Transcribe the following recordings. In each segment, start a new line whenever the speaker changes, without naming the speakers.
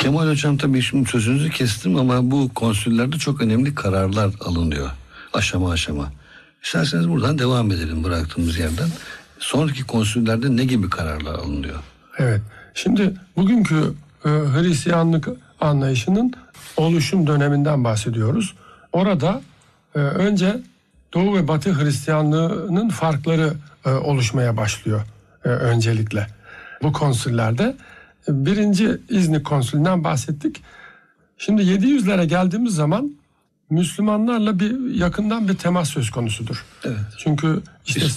Kemal Hocam, tabii şimdi sözünüzü kestim ama bu konsüllerde çok önemli kararlar alınıyor. Aşama aşama. İsterseniz buradan devam edelim bıraktığımız yerden. Sonraki konsüllerde ne gibi kararlar alınıyor?
Evet. Şimdi bugünkü Hristiyanlık anlayışının oluşum döneminden bahsediyoruz. Orada önce Doğu ve Batı Hristiyanlığının farkları oluşmaya başlıyor öncelikle. Bu konsüllerde birinci İznik konsülünden bahsettik. Şimdi 700'lere geldiğimiz zaman Müslümanlarla yakından bir temas söz konusudur.
Evet.
Çünkü işte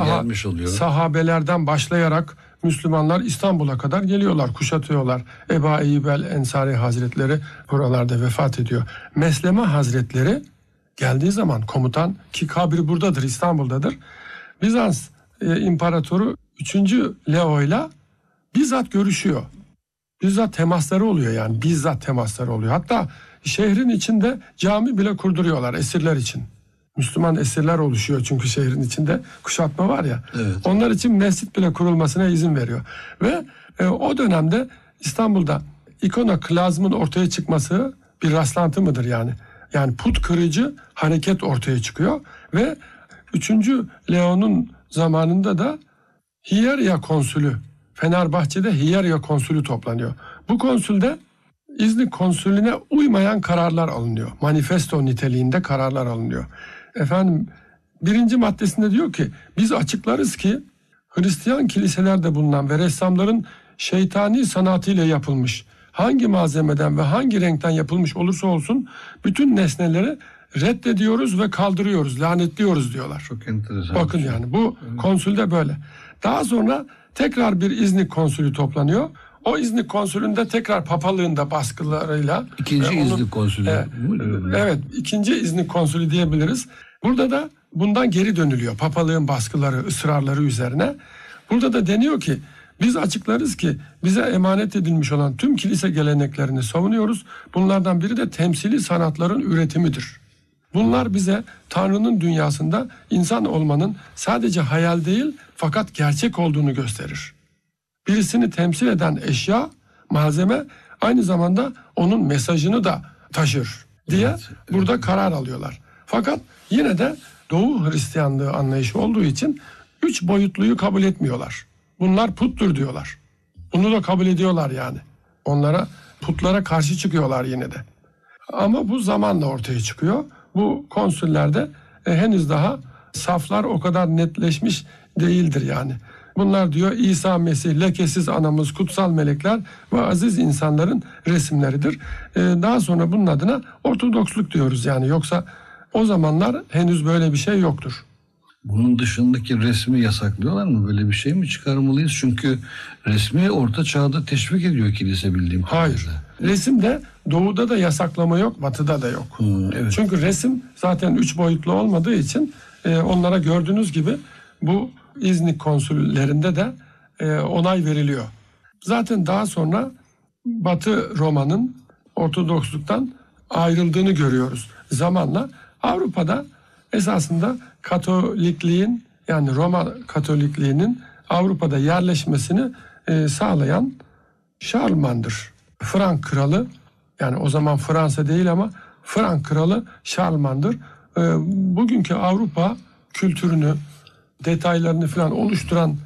sahabelerden başlayarak Müslümanlar İstanbul'a kadar geliyorlar, kuşatıyorlar. Ebu Eyyub el-Ensari Hazretleri buralarda vefat ediyor. Mesleme Hazretleri geldiği zaman, komutan, ki kabri buradadır, İstanbul'dadır. Bizans İmparatoru 3. Leo'yla bizzat görüşüyor. Bizzat temasları oluyor yani. Bizzat temasları oluyor. Hatta şehrin içinde cami bile kurduruyorlar esirler için. Müslüman esirler oluşuyor çünkü şehrin içinde kuşatma var ya.
Evet.
Onlar için mescit bile kurulmasına izin veriyor. Ve o dönemde İstanbul'da ikonoklazmın ortaya çıkması bir rastlantı mıdır yani? Yani put kırıcı hareket ortaya çıkıyor ve 3. Leo'nun zamanında da Hiyerya konsülü, Fenerbahçe'de Hiyerya konsülü toplanıyor. Bu konsülde İznik konsülüne uymayan kararlar alınıyor. Manifesto niteliğinde kararlar alınıyor. Efendim, birinci maddesinde diyor ki biz açıklarız ki Hristiyan kiliselerde bulunan ve ressamların şeytani sanatıyla yapılmış, hangi malzemeden ve hangi renkten yapılmış olursa olsun bütün nesneleri reddediyoruz ve kaldırıyoruz, lanetliyoruz diyorlar.
Çok enteresan.
Bakın yani bu konsülde böyle. Daha sonra tekrar bir İznik konsülü toplanıyor. O İznik konsülünde tekrar papalığın da baskılarıyla.
İkinci İznik konsülü.
Evet, ikinci İznik konsülü diyebiliriz. Burada da bundan geri dönülüyor. Papalığın baskıları, ısrarları üzerine. Burada da deniyor ki biz açıklarız ki bize emanet edilmiş olan tüm kilise geleneklerini savunuyoruz. Bunlardan biri de temsili sanatların üretimidir. Bunlar bize Tanrı'nın dünyasında insan olmanın sadece hayal değil fakat gerçek olduğunu gösterir. Birisini temsil eden eşya, malzeme aynı zamanda onun mesajını da taşır diye burada karar alıyorlar. Fakat yine de Doğu Hristiyanlığı anlayışı olduğu için 3 boyutluyu kabul etmiyorlar. Bunlar puttur diyorlar. Bunu da kabul ediyorlar yani. Putlara karşı çıkıyorlar yine de. Ama bu zamanla ortaya çıkıyor. Bu konsüllerde henüz daha saflar o kadar netleşmiş değildir yani. Bunlar diyor İsa Mesih, lekesiz anamız, kutsal melekler ve aziz insanların resimleridir. Daha sonra bunun adına Ortodoksluk diyoruz yani. Yoksa o zamanlar henüz böyle bir şey yoktur.
Bunun dışındaki resmi yasaklıyorlar mı? Böyle bir şey mi çıkarmalıyız? Çünkü resmi Orta Çağ'da teşvik ediyor kilise bildiğim kadarıyla.
Hayır. Resimde Doğu'da da yasaklama yok, Batı'da da yok.
Evet.
Çünkü resim zaten 3 boyutlu olmadığı için onlara gördüğünüz gibi bu İznik konsüllerinde de onay veriliyor. Zaten daha sonra Batı Roma'nın Ortodoksluktan ayrıldığını görüyoruz. Zamanla Avrupa'da esasında Katolikliğin, yani Roma Katolikliğinin Avrupa'da yerleşmesini sağlayan Şarlman'dır. Frank kralı, yani o zaman Fransa değil ama Frank kralı Şarlman'dır. Bugünkü Avrupa kültürünü, detaylarını falan oluşturan